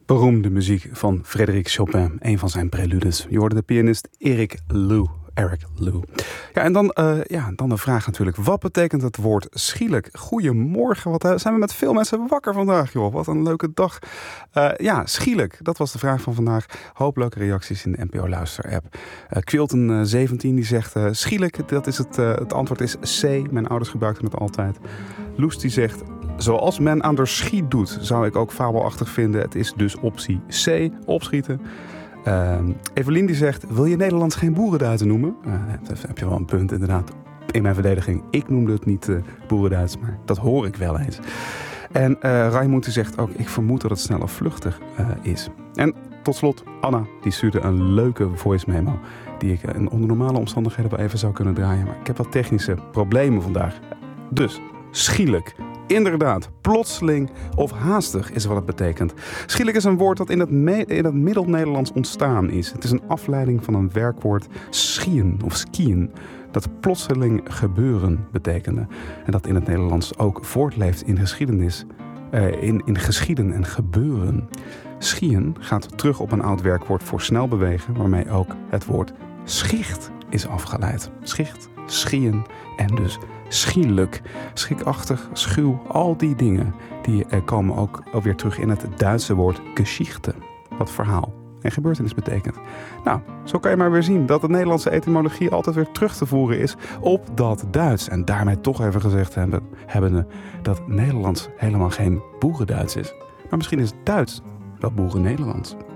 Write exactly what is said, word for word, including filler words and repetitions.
Beroemde muziek van Frédéric Chopin, een van zijn preludes. Je hoorde de pianist Eric Lou. Eric Lou. Ja, en dan, uh, ja, dan de vraag natuurlijk. Wat betekent het woord schielijk? Goedemorgen. Wat uh, zijn we met veel mensen wakker vandaag, joh. Wat een leuke dag. Uh, ja, schielijk. Dat was de vraag van vandaag. Hoop leuke reacties in de N P O Luister-app. Uh, Quilten uh, zeventien die zegt uh, schielijk. Dat is het, uh, het antwoord is C. Mijn ouders gebruikten het altijd. Loes die zegt... Zoals men aan de schiet doet, zou ik ook fabelachtig vinden. Het is dus optie C, opschieten. Uh, Evelien die zegt, wil je Nederlands geen boerenduiten noemen? Uh, dat heb je wel een punt inderdaad. In mijn verdediging, ik noemde het niet uh, boerenduits, maar dat hoor ik wel eens. En uh, Raimund die zegt ook, ik vermoed dat het snel of vluchtig uh, is. En tot slot, Anna, die stuurde een leuke voice memo. Die ik uh, onder normale omstandigheden wel even zou kunnen draaien. Maar ik heb wat technische problemen vandaag. Dus, schielijk. Inderdaad, plotseling of haastig is wat het betekent. Schielijk is een woord dat in het, me- in het Middel-Nederlands ontstaan is. Het is een afleiding van een werkwoord schien of skiën, dat plotseling gebeuren betekende. En dat in het Nederlands ook voortleeft in geschiedenis, uh, in, in geschieden en gebeuren. Schieën gaat terug op een oud werkwoord voor snel bewegen, waarmee ook het woord schicht is afgeleid. Schicht, schieën en dus schielijk, schikachtig, schuw, al die dingen die uh, komen ook alweer terug in het Duitse woord Geschichte, wat verhaal en gebeurtenis betekent. Nou, zo kan je maar weer zien dat de Nederlandse etymologie altijd weer terug te voeren is op dat Duits. En daarmee toch even gezegd hebben, hebbende dat Nederlands helemaal geen boerenduits is. Maar misschien is Duits wel boeren-Nederlands.